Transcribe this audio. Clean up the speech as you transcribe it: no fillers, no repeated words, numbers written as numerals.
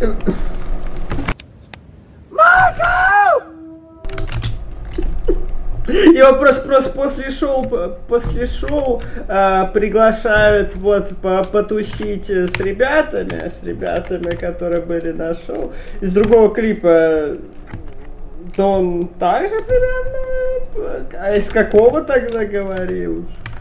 Его просто после шоу приглашают вот потусить с ребятами, которые были на шоу. Из другого клипа, то он также примерно... А из какого тогда говорил?